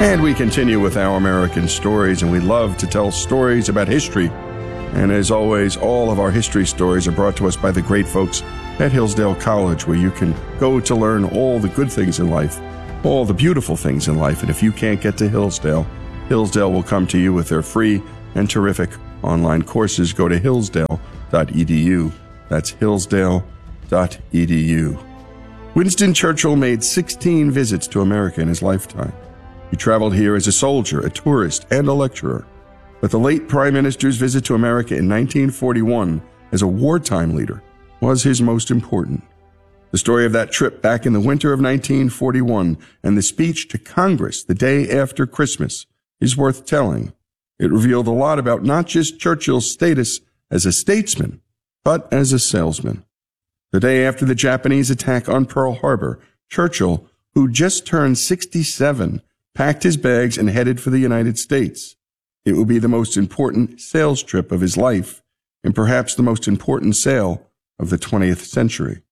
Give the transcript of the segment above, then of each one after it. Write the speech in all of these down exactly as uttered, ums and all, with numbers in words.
And we continue with our American stories, and we love to tell stories about history. And as always, all of our history stories are brought to us by the great folks at Hillsdale College, where you can go to learn all the good things in life, all the beautiful things in life. And if you can't get to Hillsdale, Hillsdale will come to you with their free and terrific online courses. Go to hillsdale dot e d u. That's hillsdale dot e d u. Winston Churchill made sixteen visits to America in his lifetime. He traveled here as a soldier, a tourist, and a lecturer. But the late Prime Minister's visit to America in nineteen forty-one as a wartime leader was his most important. The story of that trip back in the winter of nineteen forty-one and the speech to Congress the day after Christmas is worth telling. It revealed a lot about not just Churchill's status as a statesman, but as a salesman. The day after the Japanese attack on Pearl Harbor, Churchill, who just turned sixty-seven, packed his bags and headed for the United States. It would be the most important sales trip of his life, and perhaps the most important sale of the twentieth century.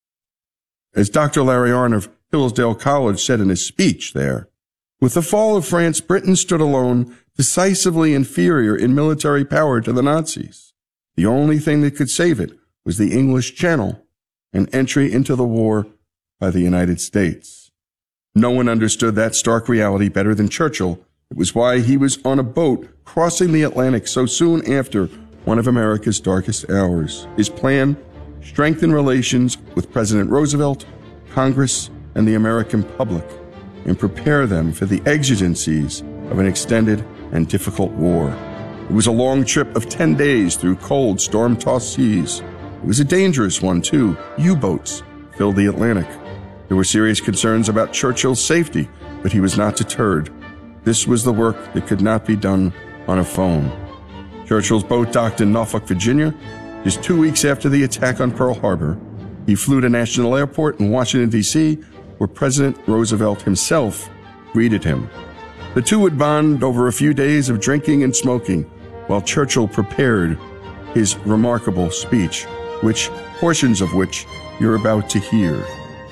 As Doctor Larry Arnn of Hillsdale College said in his speech there, with the fall of France, Britain stood alone, decisively inferior in military power to the Nazis. The only thing that could save it was the English Channel and entry into the war by the United States. No one understood that stark reality better than Churchill. It was why he was on a boat crossing the Atlantic so soon after one of America's darkest hours. His plan: strengthen relations with President Roosevelt, Congress, and the American public, and prepare them for the exigencies of an extended and difficult war. It was a long trip of ten days through cold, storm-tossed seas. It was a dangerous one, too. U-boats filled the Atlantic. There were serious concerns about Churchill's safety, but he was not deterred. This was the work that could not be done on a phone. Churchill's boat docked in Norfolk, Virginia. Just two weeks after the attack on Pearl Harbor, he flew to National Airport in Washington, D C, where President Roosevelt himself greeted him. The two would bond over a few days of drinking and smoking while Churchill prepared his remarkable speech, which portions of which you're about to hear.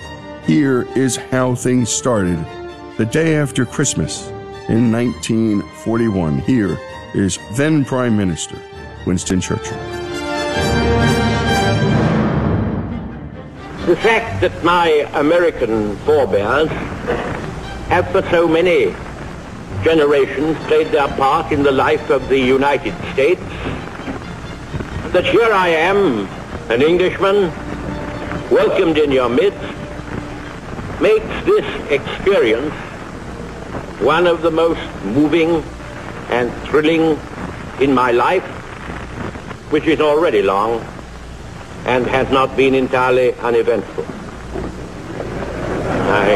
Here is how things started the day after Christmas in nineteen forty-one. Here is then Prime Minister Winston Churchill. The fact that my American forebears have for so many generations played their part in the life of the United States, that here I am, an Englishman, welcomed in your midst, makes this experience one of the most moving and thrilling in my life, which is already long and has not been entirely uneventful. I,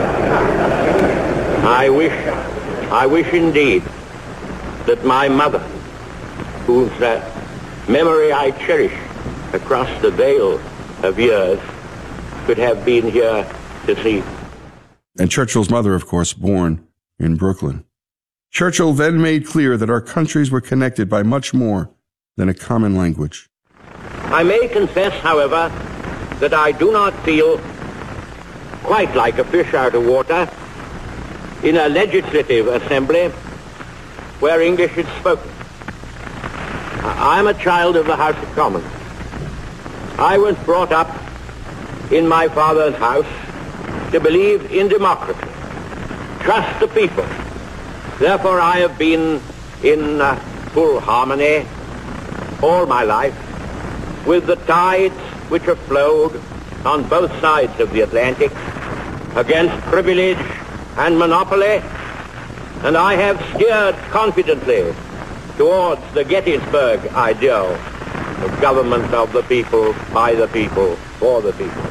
I wish, I wish indeed that my mother, whose uh, memory I cherish across the veil of years, could have been here to see. And Churchill's mother, of course, born in Brooklyn. Churchill then made clear that our countries were connected by much more than a common language. I may confess, however, that I do not feel quite like a fish out of water in a legislative assembly where English is spoken. I'm a child of the House of Commons. I was brought up in my father's house to believe in democracy, trust the people. Therefore, I have been in uh, full harmony all my life with the tides which have flowed on both sides of the Atlantic against privilege and monopoly, and I have steered confidently towards the Gettysburg ideal of government of the people, by the people, for the people.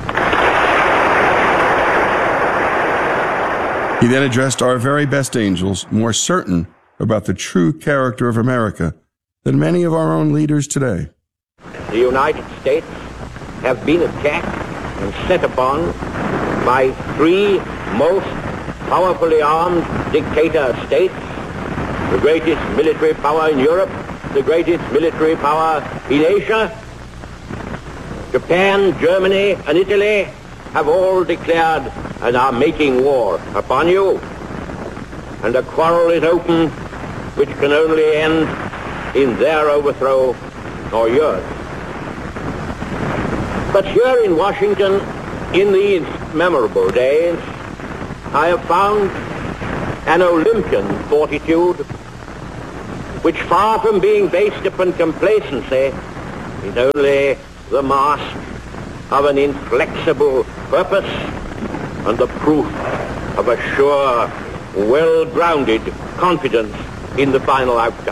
He then addressed our very best angels, more certain about the true character of America than many of our own leaders today. The United States have been attacked and set upon by three most powerfully armed dictator states, the greatest military power in Europe, the greatest military power in Asia. Japan, Germany, and Italy have all declared and are making war upon you. and a quarrel is open which can only end in their overthrow or yours. But here in Washington, in these memorable days, I have found an Olympian fortitude which, far from being based upon complacency, is only the mask of an inflexible purpose and the proof of a sure, well-grounded confidence in the final outcome.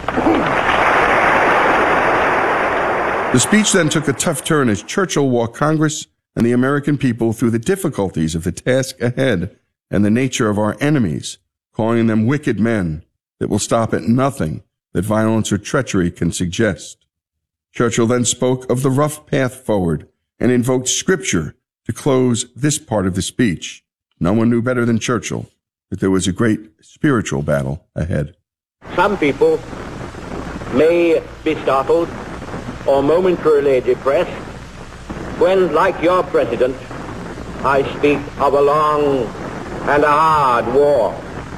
The speech then took a tough turn as Churchill walked Congress and the American people through the difficulties of the task ahead and the nature of our enemies, calling them wicked men that will stop at nothing that violence or treachery can suggest. Churchill then spoke of the rough path forward and invoked scripture to close this part of the speech. No one knew better than Churchill that there was a great spiritual battle ahead. Some people may be startled or momentarily depressed when, like your president, I speak of a long and a hard war.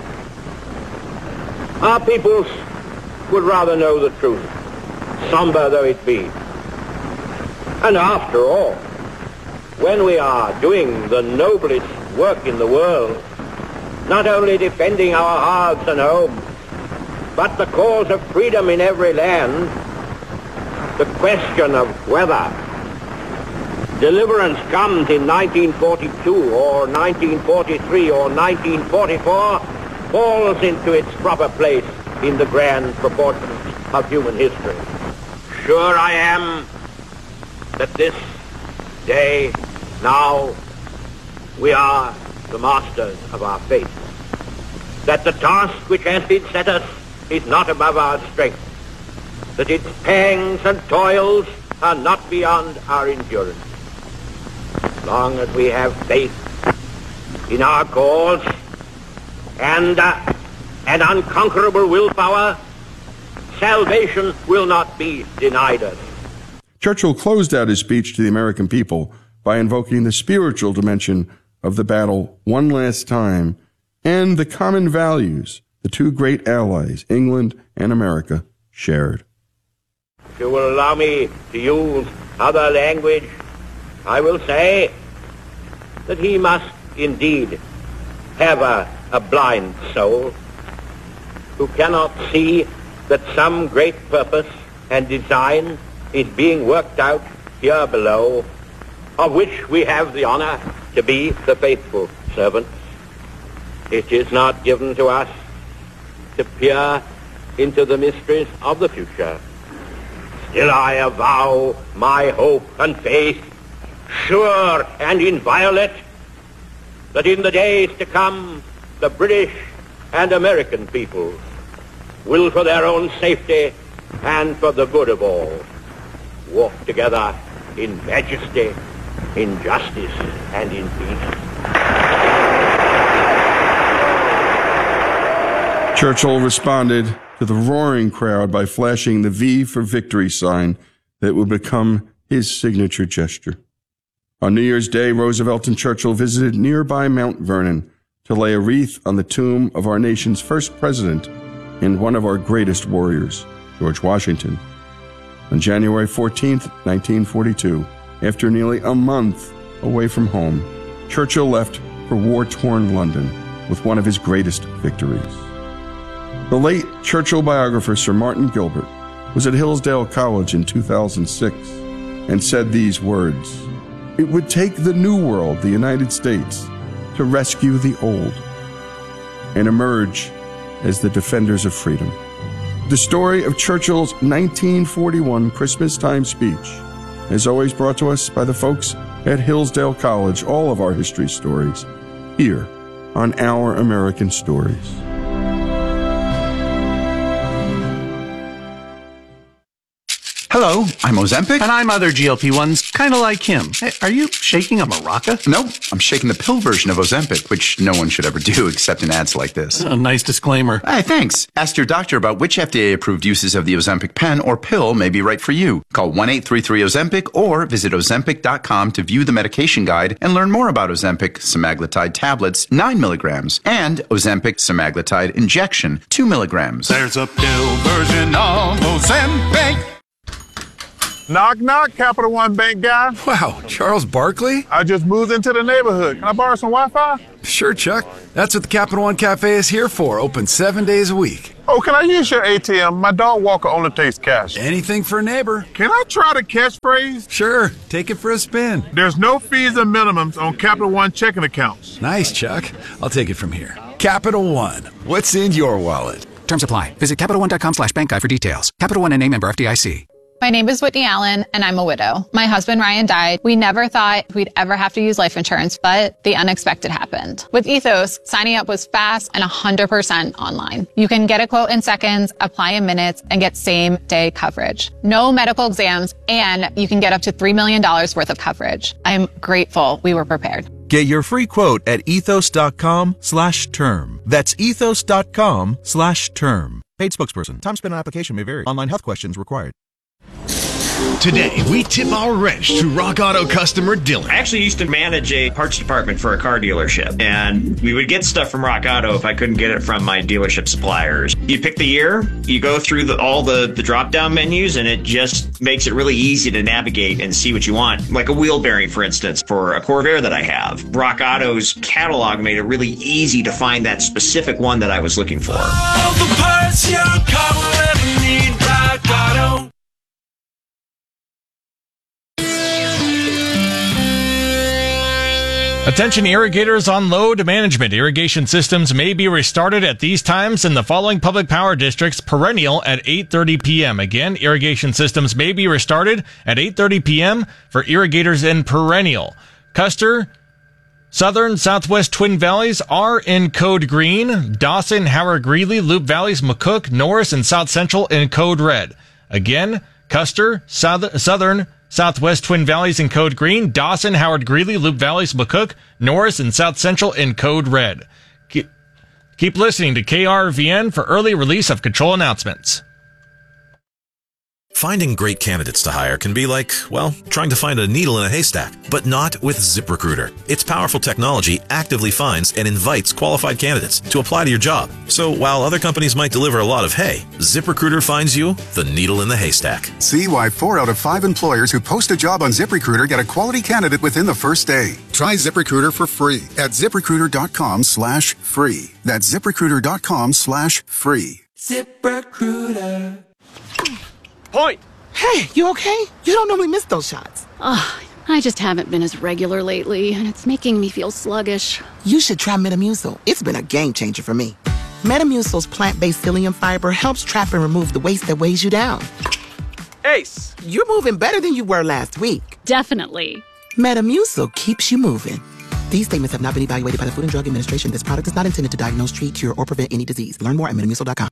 Our peoples would rather know the truth, somber though it be. And after all, when we are doing the noblest work in the world, not only defending our hearths and homes, but the cause of freedom in every land, the question of whether deliverance comes in nineteen forty-two or nineteen forty-three or nineteen forty-four falls into its proper place in the grand proportions of human history. Sure I am that this day, now, we are the masters of our fate, that the task which has been set us is not above our strength, that its pangs and toils are not beyond our endurance. As long as we have faith in our cause and uh, an unconquerable willpower, salvation will not be denied us. Churchill closed out his speech to the American people by invoking the spiritual dimension of the battle one last time and the common values the two great allies, England and America, shared. If you will allow me to use other language, I will say that he must indeed have a, a blind soul who cannot see that some great purpose and design is being worked out here below, of which we have the honor to be the faithful servants. It is not given to us to peer into the mysteries of the future. Still I avow my hope and faith, sure and inviolate, that in the days to come, the British and American peoples will, for their own safety and for the good of all, walk together in majesty, in justice, and in peace. Churchill responded to the roaring crowd by flashing the V for Victory sign that would become his signature gesture. On New Year's Day, Roosevelt and Churchill visited nearby Mount Vernon to lay a wreath on the tomb of our nation's first president and one of our greatest warriors, George Washington. On January fourteenth, nineteen forty-two, after nearly a month away from home, Churchill left for war-torn London with one of his greatest victories. The late Churchill biographer Sir Martin Gilbert was at Hillsdale College in two thousand six and said these words: "It would take the new world, the United States, to rescue the old and emerge as the defenders of freedom." The story of Churchill's nineteen forty-one Christmas-time speech is always brought to us by the folks at Hillsdale College, all of our history stories, here on Our American Stories. Hello. Hello, I'm Ozempic. And I'm other G L P ones, kind of like him. Hey, are you shaking a maraca? Nope, I'm shaking the pill version of Ozempic, which no one should ever do except in ads like this. A nice disclaimer. Hey, thanks. Ask your doctor about which F D A-approved uses of the Ozempic pen or pill may be right for you. Call one eight three three Ozempic or visit ozempic dot com to view the medication guide and learn more about Ozempic semaglutide tablets, nine milligrams, and Ozempic semaglutide injection, two milligrams. There's a pill version of Ozempic. Knock, knock, Capital One Bank guy. Wow, Charles Barkley? I just moved into the neighborhood. Can I borrow some Wi-Fi? Sure, Chuck. That's what the Capital One Cafe is here for, open seven days a week. Oh, can I use your A T M? My dog walker only takes cash. Anything for a neighbor. Can I try the catchphrase? Sure, take it for a spin. There's no fees or minimums on Capital One checking accounts. Nice, Chuck. I'll take it from here. Capital One, what's in your wallet? Terms apply. Visit Capital One dot com slash bank guide for details. Capital One and name member F D I C. My name is Whitney Allen, and I'm a widow. My husband, Ryan, died. We never thought we'd ever have to use life insurance, but the unexpected happened. With Ethos, signing up was fast and one hundred percent online. You can get a quote in seconds, apply in minutes, and get same-day coverage. No medical exams, and you can get up to three million dollars worth of coverage. I'm grateful we were prepared. Get your free quote at ethos dot com slash term. That's ethos dot com slash term. Paid spokesperson. Time spent on application may vary. Online health questions required. Today, we tip our wrench to Rock Auto customer Dylan. I actually used to manage a parts department for a car dealership, and we would get stuff from Rock Auto if I couldn't get it from my dealership suppliers. You pick the year, you go through the, all the, the drop-down menus, and it just makes it really easy to navigate and see what you want. Like a wheel bearing, for instance, for a Corvair that I have. Rock Auto's catalog made it really easy to find that specific one that I was looking for. All the parts your car will ever need, Rock Auto. Attention irrigators on load management. Irrigation systems may be restarted at these times in the following public power districts perennial at eight thirty p.m. Again, irrigation systems may be restarted at eight thirty p.m. for irrigators in perennial. Custer, Southern, Southwest Twin Valleys are in code green. Dawson, Howard, Greeley, Loop Valleys, McCook, Norris, and South Central in code red. Again, Custer, South, Southern, Southwest Twin Valleys in code green, Dawson, Howard, Greeley, Loop Valleys, McCook, Norris, and South Central in code red. Keep, keep listening to K R V N for early release of control announcements. Finding great candidates to hire can be like, well, trying to find a needle in a haystack, but not with ZipRecruiter. Its powerful technology actively finds and invites qualified candidates to apply to your job. So while other companies might deliver a lot of hay, ZipRecruiter finds you the needle in the haystack. See why four out of five employers who post a job on ZipRecruiter get a quality candidate within the first day. Try ZipRecruiter for free at ZipRecruiter dot com slash free. That's ZipRecruiter dot com slash free. ZipRecruiter. Point. Hey, you okay? You don't normally miss those shots. Ugh, I just haven't been as regular lately, and it's making me feel sluggish. You should try Metamucil. It's been a game changer for me. Metamucil's plant-based psyllium fiber helps trap and remove the waste that weighs you down. Ace, you're moving better than you were last week. Definitely. Metamucil keeps you moving. These statements have not been evaluated by the Food and Drug Administration. This product is not intended to diagnose, treat, cure, or prevent any disease. Learn more at metamucil dot com.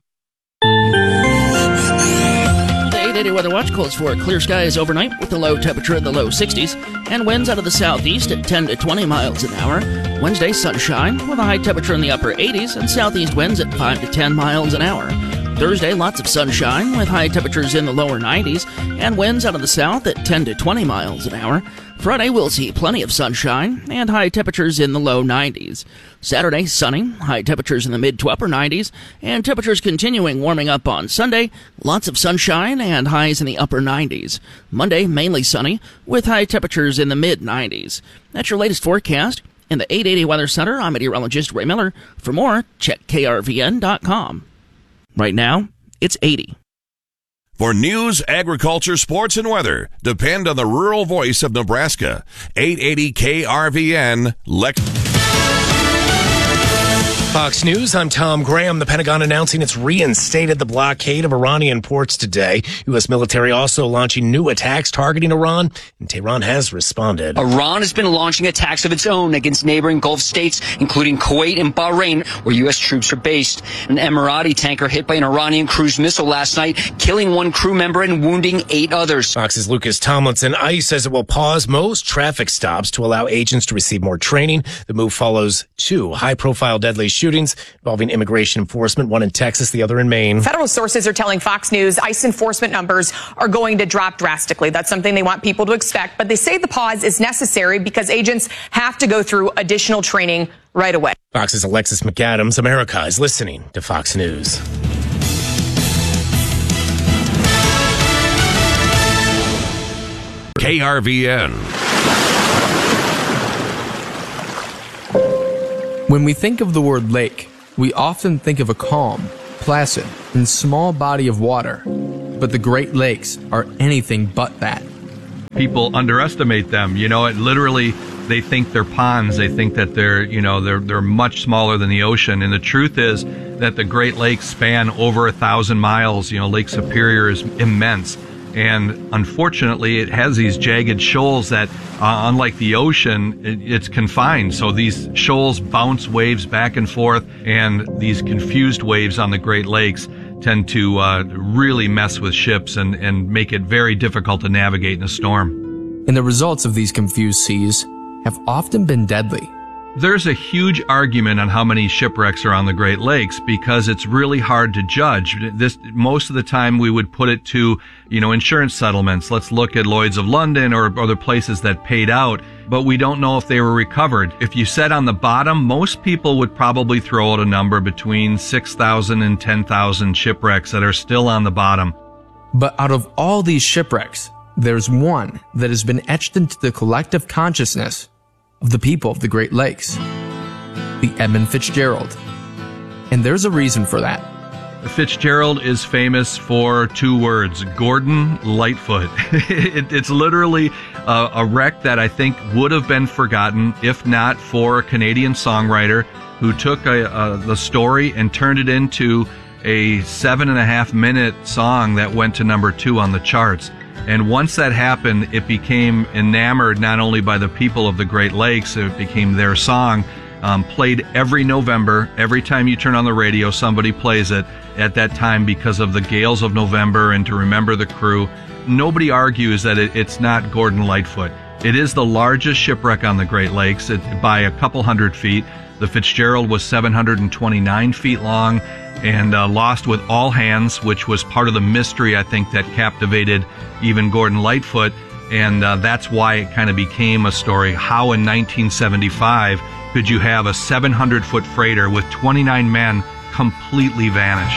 eight eighty Weather Watch calls for clear skies overnight with a low temperature in the low sixties and winds out of the southeast at ten to twenty miles an hour. Wednesday, sunshine with a high temperature in the upper eighties and southeast winds at five to ten miles an hour. Thursday, lots of sunshine with high temperatures in the lower nineties and winds out of the south at ten to twenty miles an hour. Friday, we'll see plenty of sunshine and high temperatures in the low nineties. Saturday, sunny, high temperatures in the mid to upper nineties, and temperatures continuing warming up on Sunday. Lots of sunshine and highs in the upper nineties. Monday, mainly sunny, with high temperatures in the mid nineties. That's your latest forecast. In the eight eighty Weather Center, I'm meteorologist Ray Miller. For more, check K R V N dot com. Right now, it's eighty. For news, agriculture, sports, and weather, depend on the rural voice of Nebraska. eight eighty K R V N, Lex. Fox News, I'm Tom Graham. The Pentagon announcing it's reinstated the blockade of Iranian ports today. U S military also launching new attacks targeting Iran, and Tehran has responded. Iran has been launching attacks of its own against neighboring Gulf states, including Kuwait and Bahrain, where U S troops are based. An Emirati tanker hit by an Iranian cruise missile last night, killing one crew member and wounding eight others. Fox's Lucas Tomlinson. ICE says it will pause most traffic stops to allow agents to receive more training. The move follows two high-profile deadly shootings involving immigration enforcement, one in Texas, the other in Maine. Federal sources are telling Fox News ICE enforcement numbers are going to drop drastically. That's something they want people to expect. But they say the pause is necessary because agents have to go through additional training right away. Fox's Alexis McAdams. America is listening to Fox News. K R V N. When we think of the word lake, we often think of a calm, placid, and small body of water. But the Great Lakes are anything but that. People underestimate them. You know, it literally, they think they're ponds. They think that they're, you know, they're they're much smaller than the ocean. And the truth is that the Great Lakes span over a thousand miles. You know, Lake Superior is immense. And unfortunately, it has these jagged shoals that, uh, unlike the ocean, it, it's confined. So these shoals bounce waves back and forth, and these confused waves on the Great Lakes tend to uh, really mess with ships and, and make it very difficult to navigate in a storm. And the results of these confused seas have often been deadly. There's a huge argument on how many shipwrecks are on the Great Lakes because it's really hard to judge. This, most of the time we would put it to, you know, insurance settlements. Let's look at Lloyd's of London or other places that paid out, but we don't know if they were recovered. If you said on the bottom, most people would probably throw out a number between six thousand and ten thousand shipwrecks that are still on the bottom. But out of all these shipwrecks, there's one that has been etched into the collective consciousness of the people of the Great Lakes, the Edmund Fitzgerald. And there's a reason for that. Fitzgerald is famous for two words, Gordon Lightfoot. it, it's literally a, a wreck that I think would have been forgotten if not for a Canadian songwriter who took a, a, the story and turned it into a seven and a half minute song that went to number two on the charts. And once that happened, it became enamored not only by the people of the Great Lakes, it became their song, um, played every November. Every time you turn on the radio, somebody plays it at that time because of the gales of November and to remember the crew. Nobody argues that it, it's not Gordon Lightfoot. It is the largest shipwreck on the Great Lakes it, by a couple hundred feet. The Fitzgerald was seven hundred twenty-nine feet long and uh, lost with all hands, which was part of the mystery, I think, that captivated even Gordon Lightfoot. And uh, that's why it kind of became a story. How in nineteen seventy-five could you have a seven hundred foot freighter with twenty-nine men completely vanish?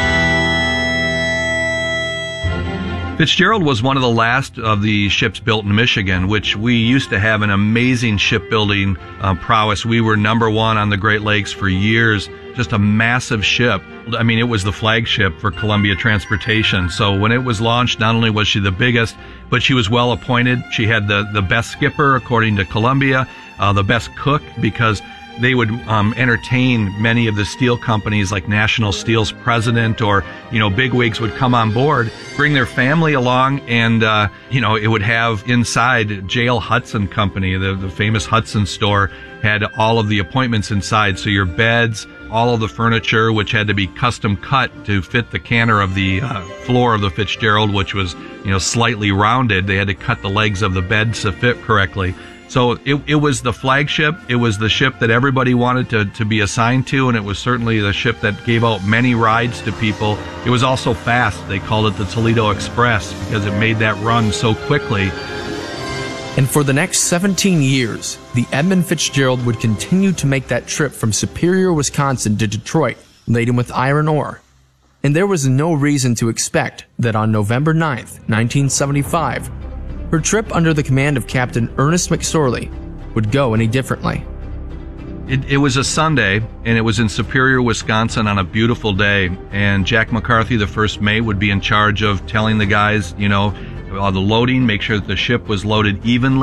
Fitzgerald was one of the last of the ships built in Michigan, which we used to have an amazing shipbuilding uh, prowess. We were number one on the Great Lakes for years, just a massive ship. I mean, it was the flagship for Columbia Transportation. So when it was launched, not only was she the biggest, but she was well appointed. She had the, the best skipper, according to Columbia, uh, the best cook, because they would um, entertain many of the steel companies like National Steel's president or, you know, bigwigs would come on board, bring their family along, and, uh, you know, it would have inside J L Hudson Company, the, the famous Hudson store, had all of the appointments inside. So your beds, all of the furniture, which had to be custom cut to fit the canter of the uh, floor of the Fitzgerald, which was, you know, slightly rounded. They had to cut the legs of the beds to fit correctly. So it, it was the flagship. It was the ship that everybody wanted to, to be assigned to, and it was certainly the ship that gave out many rides to people. It was also fast. They called it the Toledo Express because it made that run so quickly. And for the next seventeen years, the Edmund Fitzgerald would continue to make that trip from Superior, Wisconsin to Detroit, laden with iron ore. And there was no reason to expect that on November ninth, nineteen seventy-five, her trip under the command of Captain Ernest McSorley would go any differently. It, it was a Sunday, and it was in Superior, Wisconsin on a beautiful day, and Jack McCarthy, the first mate, would be in charge of telling the guys, you know, uh, the loading, make sure that the ship was loaded evenly,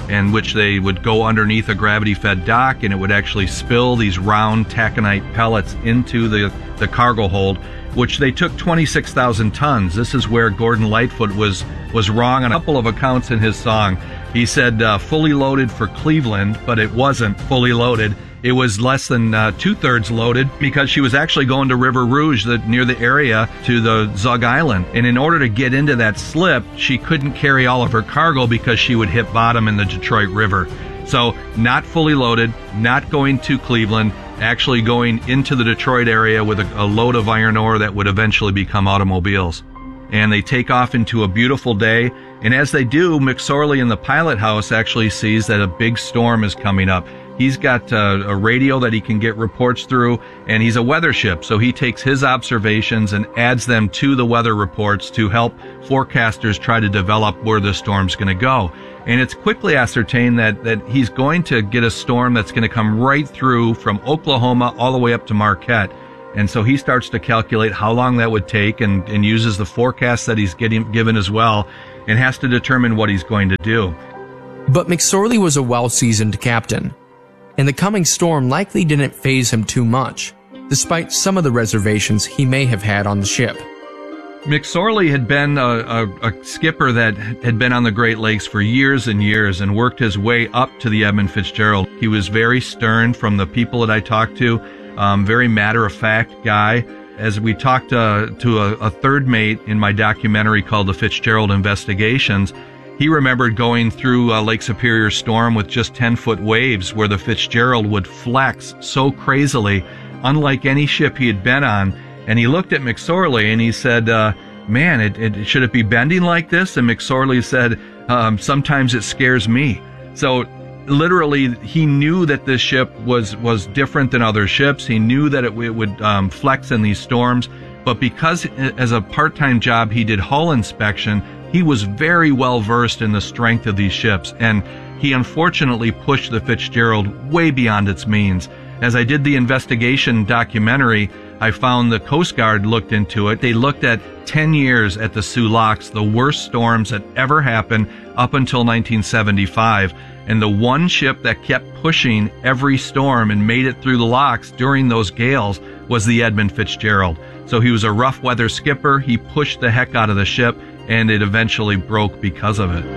in which they would go underneath a gravity-fed dock, and it would actually spill these round taconite pellets into the, the cargo hold, which they took twenty-six thousand tons. This is where Gordon Lightfoot was, was wrong on a couple of accounts in his song. He said uh, fully loaded for Cleveland, but it wasn't fully loaded. It was less than uh, two-thirds loaded because she was actually going to River Rouge, the, near the area, to the Zug Island. And in order to get into that slip, she couldn't carry all of her cargo because she would hit bottom in the Detroit River. So not fully loaded, not going to Cleveland, actually going into the Detroit area with a, a load of iron ore that would eventually become automobiles. And they take off into a beautiful day. And as they do, McSorley in the pilot house actually sees that a big storm is coming up. He's got uh, a radio that he can get reports through, and he's a weather ship. So he takes his observations and adds them to the weather reports to help forecasters try to develop where the storm's going to go. And it's quickly ascertained that, that he's going to get a storm that's going to come right through from Oklahoma all the way up to Marquette. And so he starts to calculate how long that would take and, and uses the forecast that he's getting given as well, and has to determine what he's going to do. But McSorley was a well-seasoned captain, and the coming storm likely didn't faze him too much, despite some of the reservations he may have had on the ship. McSorley had been a, a, a skipper that had been on the Great Lakes for years and years and worked his way up to the Edmund Fitzgerald. He was very stern from the people that I talked to, um, very matter-of-fact guy. As we talked uh, to a, a third mate in my documentary called The Fitzgerald Investigations, he remembered going through uh, Lake Superior storm with just ten-foot waves where the Fitzgerald would flex so crazily, unlike any ship he had been on. And he looked at McSorley and he said, uh, man, it, it, should it be bending like this? And McSorley said, um, sometimes it scares me. So literally, he knew that this ship was, was different than other ships. He knew that it, it would um, flex in these storms. But because as a part-time job he did hull inspection, he was very well versed in the strength of these ships, and he unfortunately pushed the Fitzgerald way beyond its means. As I did the investigation documentary, I found the Coast Guard looked into it. They looked at ten years at the Soo Locks, the worst storms that ever happened up until nineteen seventy-five. And the one ship that kept pushing every storm and made it through the locks during those gales was the Edmund Fitzgerald. So he was a rough weather skipper. He pushed the heck out of the ship, and it eventually broke because of it.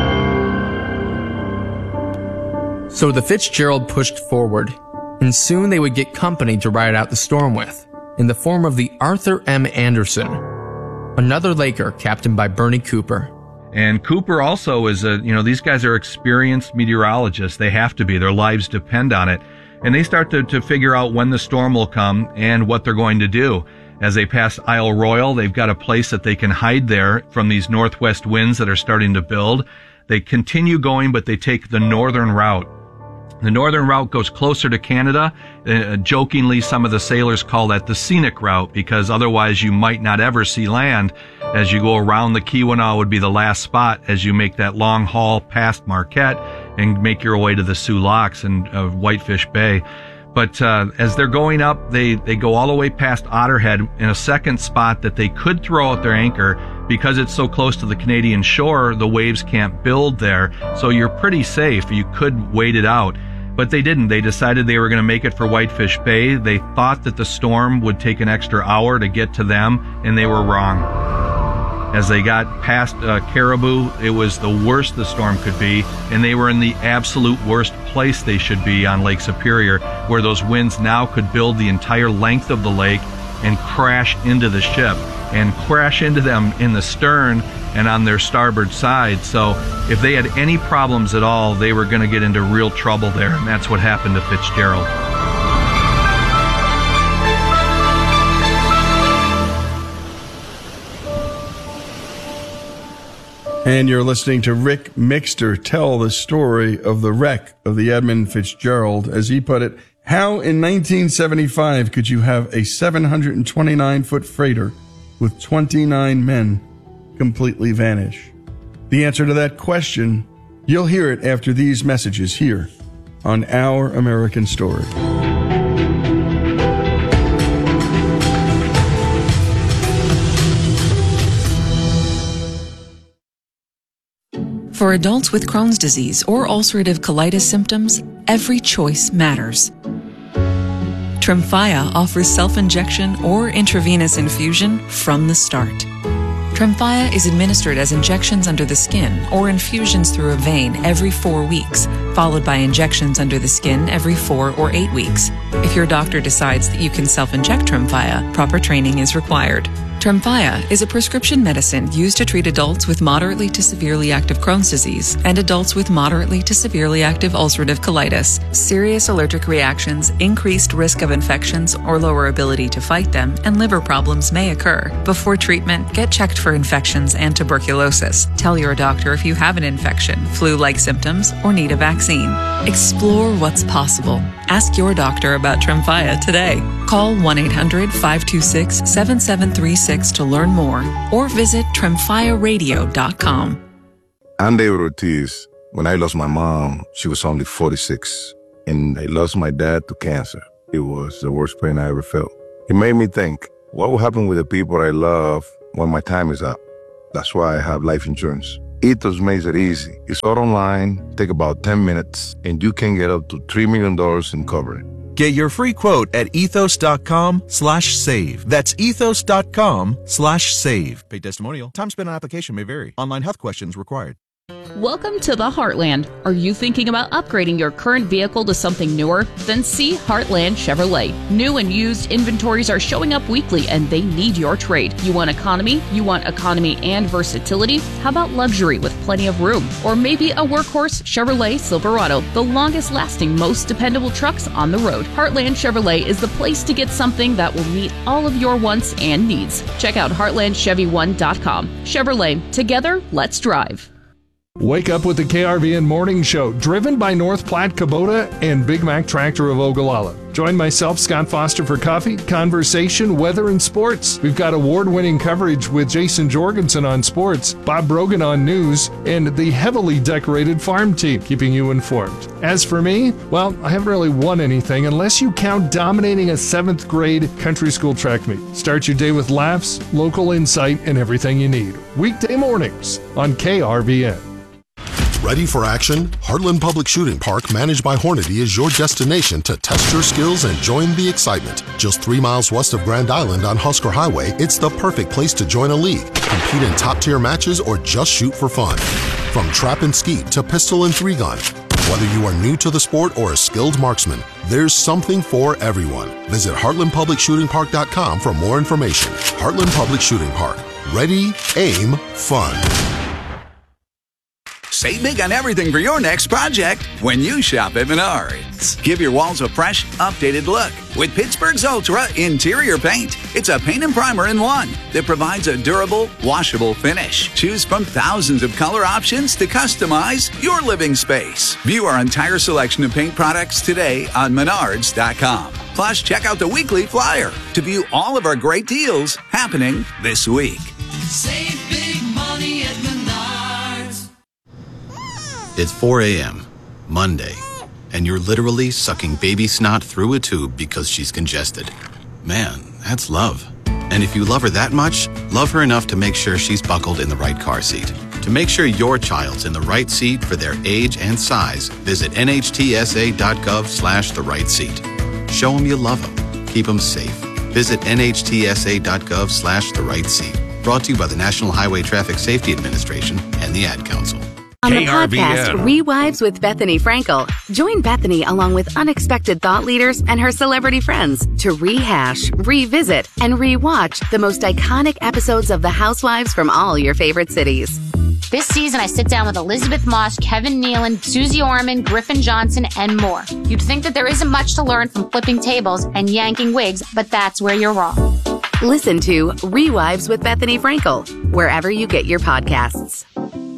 So the Fitzgerald pushed forward, and soon they would get company to ride out the storm with, in the form of the Arthur M. Anderson, another Laker captained by Bernie Cooper. And Cooper also is a, you know, these guys are experienced meteorologists. They have to be. Their lives depend on it. And they start to, to figure out when the storm will come and what they're going to do. As they pass Isle Royal, they've got a place that they can hide there from these northwest winds that are starting to build. They continue going, but they take the northern route. The northern route goes closer to Canada. Uh, jokingly, some of the sailors call that the scenic route because otherwise you might not ever see land. As you go around the Keweenaw would be the last spot as you make that long haul past Marquette and make your way to the Soo Locks and uh, Whitefish Bay. But uh, as they're going up, they, they go all the way past Otter Head in a second spot that they could throw out their anchor. Because it's so close to the Canadian shore, the waves can't build there. So you're pretty safe. You could wait it out. But they didn't. They decided they were going to make it for Whitefish Bay. They thought that the storm would take an extra hour to get to them, and they were wrong. As they got past uh, Caribou, it was the worst the storm could be, and they were in the absolute worst place they should be on Lake Superior, where those winds now could build the entire length of the lake and crash into the ship, and crash into them in the stern and on their starboard side. So if they had any problems at all, they were going to get into real trouble there, and that's what happened to Fitzgerald. And you're listening to Rick Mixter tell the story of the wreck of the Edmund Fitzgerald. As he put it, how in nineteen seventy-five could you have a seven hundred twenty-nine foot freighter with twenty-nine men completely vanish? The answer to that question, you'll hear it after these messages here on Our American Story. For adults with Crohn's disease or ulcerative colitis symptoms, every choice matters. Tremfya offers self-injection or intravenous infusion from the start. Tremfya is administered as injections under the skin or infusions through a vein every four weeks, followed by injections under the skin every four or eight weeks. If your doctor decides that you can self-inject Tremfya, proper training is required. Tremfya is a prescription medicine used to treat adults with moderately to severely active Crohn's disease and adults with moderately to severely active ulcerative colitis. Serious allergic reactions, increased risk of infections or lower ability to fight them, and liver problems may occur. Before treatment, get checked for infections and tuberculosis. Tell your doctor if you have an infection, flu-like symptoms, or need a vaccine. Explore what's possible. Ask your doctor about Tremfya today. Call one eight hundred, five two six, seven seven three six to learn more or visit tremfya radio dot com. I'm David Ortiz. When I lost my mom, she was only forty-six, and I lost my dad to cancer. It was the worst pain I ever felt. It made me think, what will happen with the people I love when my time is up? That's why I have life insurance. Ethos makes it easy. It's all online, take about ten minutes, and you can get up to three million dollars in coverage. Get your free quote at ethos.com slash save. That's ethos.com slash save. Paid testimonial. Time spent on application may vary. Online health questions required. Welcome to the Heartland. Are you thinking about upgrading your current vehicle to something newer? Then see Heartland Chevrolet. New and used inventories are showing up weekly and they need your trade. You want economy? You want economy and versatility? How about luxury with plenty of room? Or maybe a workhorse Chevrolet Silverado, the longest lasting, most dependable trucks on the road. Heartland Chevrolet is the place to get something that will meet all of your wants and needs. Check out heartland chevy one dot com. Chevrolet, together, let's drive. Wake up with the K R V N Morning Show, driven by North Platte Kubota and Big Mac Tractor of Ogallala. Join myself, Scott Foster, for coffee, conversation, weather, and sports. We've got award-winning coverage with Jason Jorgensen on sports, Bob Brogan on news, and the heavily decorated farm team, keeping you informed. As for me, well, I haven't really won anything unless you count dominating a seventh grade country school track meet. Start your day with laughs, local insight, and everything you need. Weekday mornings on K R V N. Ready for action? Heartland Public Shooting Park, managed by Hornady, is your destination to test your skills and join the excitement. Just three miles west of Grand Island on Husker Highway, it's the perfect place to join a league, compete in top-tier matches, or just shoot for fun. From trap and skeet to pistol and three-gun, whether you are new to the sport or a skilled marksman, there's something for everyone. Visit heartland public shooting park dot com for more information. Heartland Public Shooting Park. Ready, aim, fun. Save big on everything for your next project when you shop at Menards. Give your walls a fresh, updated look with Pittsburgh's Ultra Interior Paint. It's a paint and primer in one that provides a durable, washable finish. Choose from thousands of color options to customize your living space. View our entire selection of paint products today on menards dot com. Plus, check out the weekly flyer to view all of our great deals happening this week. Save big money at Menards. It's four a.m., Monday, and you're literally sucking baby snot through a tube because she's congested. Man, that's love. And if you love her that much, love her enough to make sure she's buckled in the right car seat. To make sure your child's in the right seat for their age and size, visit nhtsa.gov slash the right seat. Show them you love them. Keep them safe. Visit nhtsa.gov slash the right seat. Brought to you by the National Highway Traffic Safety Administration and the Ad Council. On the podcast, Rewives with Bethany Frankel, join Bethany along with unexpected thought leaders and her celebrity friends to rehash, revisit, and rewatch the most iconic episodes of The Housewives from all your favorite cities. This season, I sit down with Elizabeth Moss, Kevin Nealon, Susie Orman, Griffin Johnson, and more. You'd think that there isn't much to learn from flipping tables and yanking wigs, but that's where you're wrong. Listen to Rewives with Bethany Frankel, wherever you get your podcasts.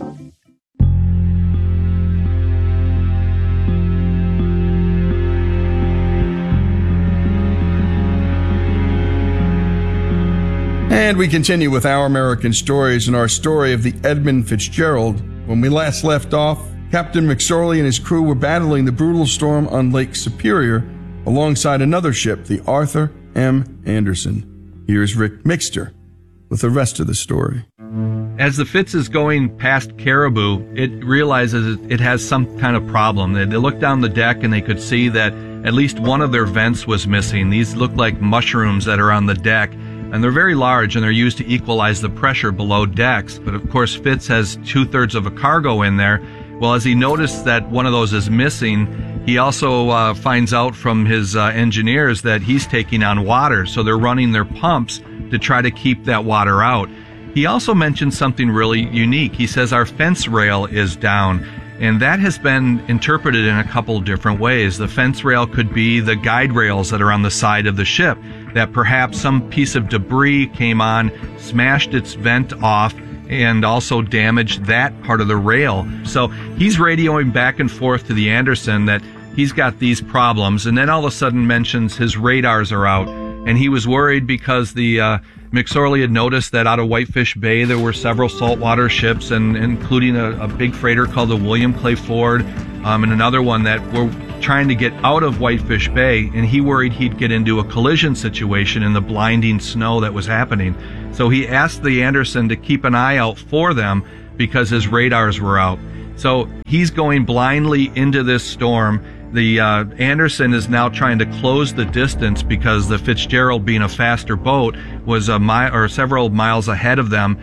And we continue with Our American Stories and our story of the Edmund Fitzgerald. When we last left off, Captain McSorley and his crew were battling the brutal storm on Lake Superior alongside another ship, the Arthur M. Anderson. Here's Rick Mixter with the rest of the story. As the Fitz is going past Caribou, it realizes it has some kind of problem. They, they looked down the deck and they could see that at least one of their vents was missing. These look like mushrooms that are on the deck, and they're very large and they're used to equalize the pressure below decks. But of course, Fitz has two-thirds of a cargo in there. Well, as he noticed that one of those is missing, he also uh, finds out from his uh, engineers that he's taking on water, so they're running their pumps to try to keep that water out. He also mentioned something really unique. He says our fence rail is down, and that has been interpreted in a couple different ways. The fence rail could be the guide rails that are on the side of the ship, that perhaps some piece of debris came on, smashed its vent off, and also damaged that part of the rail. So he's radioing back and forth to the Anderson that he's got these problems, and then all of a sudden mentions his radars are out, and he was worried because the uh, McSorley had noticed that out of Whitefish Bay there were several saltwater ships, and including a, a big freighter called the William Clay Ford, um, and another one that were trying to get out of Whitefish Bay, and he worried he'd get into a collision situation in the blinding snow that was happening. So he asked the Anderson to keep an eye out for them because his radars were out. So he's going blindly into this storm. The uh, Anderson is now trying to close the distance because the Fitzgerald, being a faster boat, was a mile or several miles ahead of them.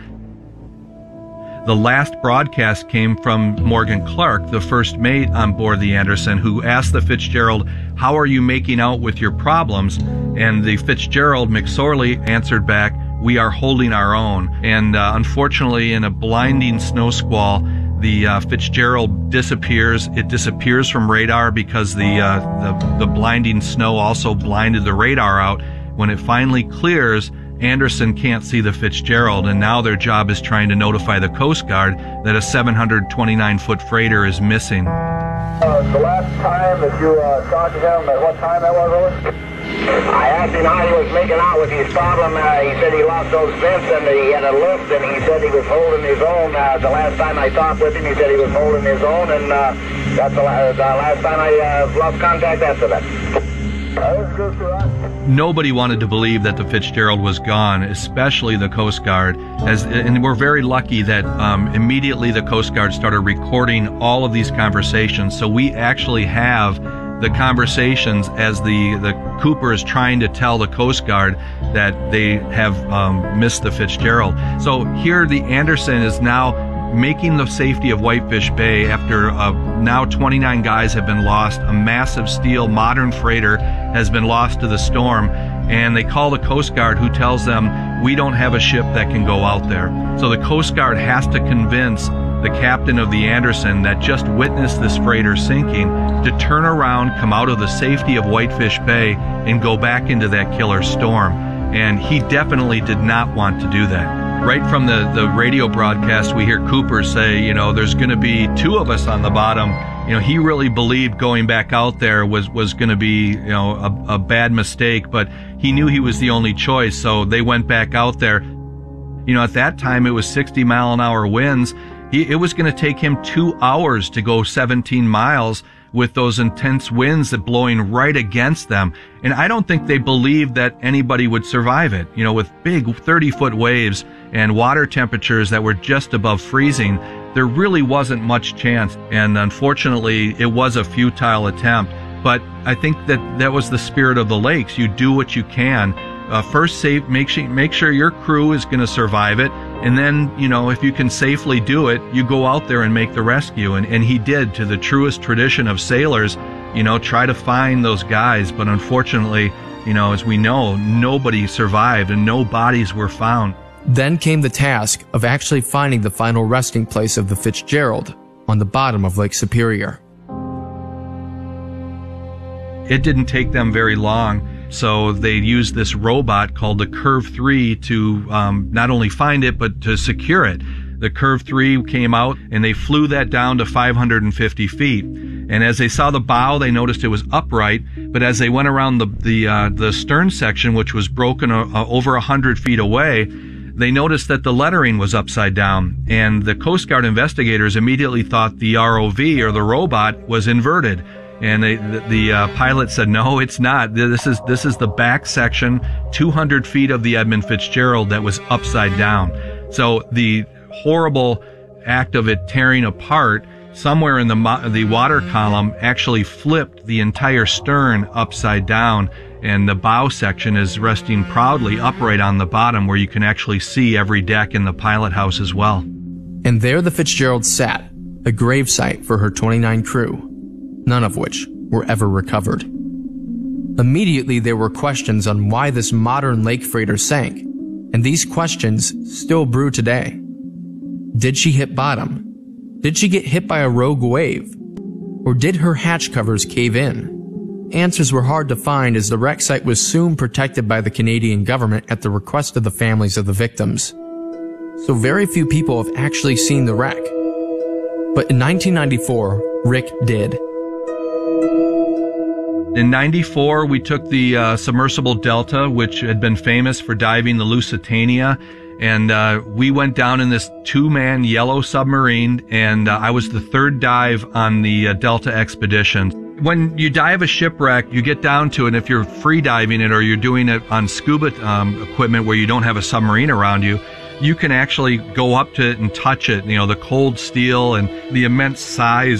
The last broadcast came from Morgan Clark, the first mate on board the Anderson, who asked the Fitzgerald, "How are you making out with your problems?" And the Fitzgerald, McSorley, answered back, "We are holding our own." And uh, unfortunately, in a blinding snow squall, the uh, Fitzgerald disappears. It disappears from radar because the, uh, the the blinding snow also blinded the radar out. When it finally clears, Anderson can't see the Fitzgerald, and now their job is trying to notify the Coast Guard that a seven hundred twenty-nine foot freighter is missing. Uh, the last time that you uh, talked to him, at what time that was, over? I asked him how he was making out with his problem. Uh, he said he lost those vents and he had a lift, and he said he was holding his own. Uh, the last time I talked with him, he said he was holding his own, and uh, that's the, la- the last time I uh, lost contact after that. That was good for us. Nobody wanted to believe that the Fitzgerald was gone, especially the Coast Guard. As, and we're very lucky that um, immediately the Coast Guard started recording all of these conversations. So we actually have the conversations as the, the Cooper is trying to tell the Coast Guard that they have um, missed the Fitzgerald. So here the Anderson is now making the safety of Whitefish Bay after uh, now twenty-nine guys have been lost. A massive steel modern freighter has been lost to the storm, and they call the Coast Guard, who tells them, "We don't have a ship that can go out there." So the Coast Guard has to convince the captain of the Anderson that just witnessed this freighter sinking to turn around, come out of the safety of Whitefish Bay, and go back into that killer storm. And he definitely did not want to do that. Right from the, the radio broadcast, we hear Cooper say, you know, there's going to be two of us on the bottom. You know, he really believed going back out there was, was going to be, you know, a, a bad mistake, but he knew he was the only choice, so they went back out there. You know, at that time, it was sixty mile an hour winds. He, it was going to take him two hours to go seventeen miles with those intense winds that blowing right against them. And I don't think they believed that anybody would survive it. You know, with big thirty foot waves and water temperatures that were just above freezing, there really wasn't much chance. And unfortunately, it was a futile attempt. But I think that that was the spirit of the lakes. You do what you can. Uh, first, save, make sure, make sure your crew is going to survive it. And then, you know, if you can safely do it, you go out there and make the rescue. And, and he did, to the truest tradition of sailors, you know, try to find those guys. But unfortunately, you know, as we know, nobody survived and no bodies were found. Then came the task of actually finding the final resting place of the Fitzgerald on the bottom of Lake Superior. It didn't take them very long. So they used this robot called the Curve three to um, not only find it, but to secure it. The Curve three came out and they flew that down to five hundred fifty feet. And as they saw the bow, they noticed it was upright. But as they went around the the, uh, the stern section, which was broken uh, over one hundred feet away, they noticed that the lettering was upside down. And the Coast Guard investigators immediately thought the R O V, or the robot, was inverted. And they, the, the uh, pilot said, no, it's not. This is this is the back section, two hundred feet of the Edmund Fitzgerald that was upside down. So the horrible act of it tearing apart somewhere in the mo- the water column actually flipped the entire stern upside down, and the bow section is resting proudly upright on the bottom where you can actually see every deck in the pilot house as well. And there the Fitzgeralds sat, a gravesite for her twenty-nine crew, none of which were ever recovered. Immediately there were questions on why this modern lake freighter sank, and these questions still brew today. Did she hit bottom? Did she get hit by a rogue wave? Or did her hatch covers cave in? Answers were hard to find as the wreck site was soon protected by the Canadian government at the request of the families of the victims. So very few people have actually seen the wreck. But in nineteen ninety-four, Rick did. In ninety-four, we took the uh, submersible Delta, which had been famous for diving the Lusitania, and uh, we went down in this two-man yellow submarine, and uh, I was the third dive on the uh, Delta expedition. When you dive a shipwreck, you get down to it, and if you're free diving it or you're doing it on scuba um, equipment where you don't have a submarine around you, you can actually go up to it and touch it, you know, the cold steel and the immense size